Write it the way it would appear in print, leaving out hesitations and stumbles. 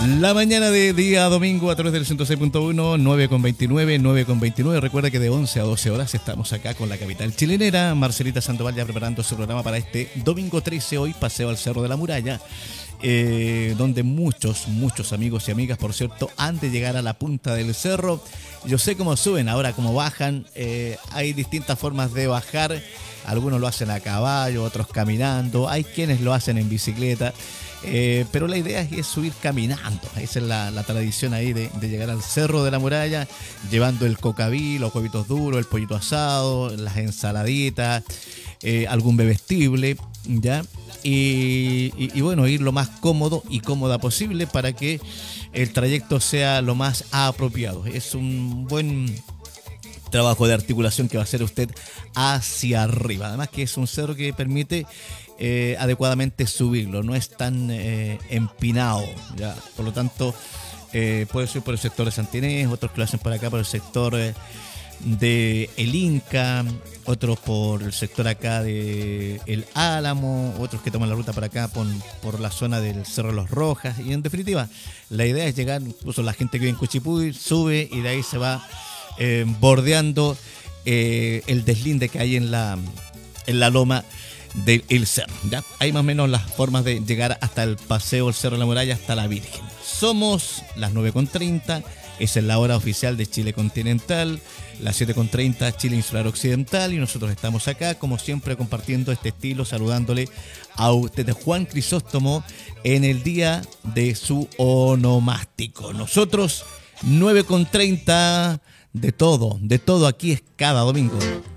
La mañana de día domingo a través del 106.1, 9:29, 9:29. Recuerda que de 11 a 12 horas estamos acá con la capital chilenera. Marcelita Sandoval ya preparando su programa para este domingo 13, hoy paseo al Cerro de la Muralla, donde muchos amigos y amigas, por cierto, han de llegar a la punta del cerro. Yo sé cómo suben, ahora cómo bajan. Hay distintas formas de bajar. Algunos lo hacen a caballo, otros caminando. Hay quienes lo hacen en bicicleta. Pero la idea es subir caminando. Esa es la tradición ahí de llegar al Cerro de la Muralla, llevando el cocaví, los huevitos duros, el pollito asado, las ensaladitas, algún bebestible, ¿ya? Y bueno, ir lo más cómodo y cómoda posible para que el trayecto sea lo más apropiado. Es un buen trabajo de articulación que va a hacer usted hacia arriba. Además que es un cerro que permite adecuadamente subirlo, no es tan empinado, ¿ya? Por lo tanto, puede subir por el sector de Santinés, otros que lo hacen por acá por el sector de El Inca, otros por el sector acá de El Álamo, otros que toman la ruta para acá por la zona del Cerro de los Rojas. Y en definitiva, la idea es llegar, incluso la gente que vive en Cuchipuy sube y de ahí se va bordeando el deslinde que hay en la loma del cerro, ¿ya? Hay más o menos las formas de llegar hasta el paseo del Cerro de la Muralla, hasta la Virgen. Somos las 9:30, esa es la hora oficial de Chile continental, las 7:30 Chile insular occidental, y nosotros estamos acá, como siempre, compartiendo este estilo, saludándole a usted, Juan Crisóstomo, en el día de su onomástico. Nosotros, 9:30, de todo aquí es cada domingo.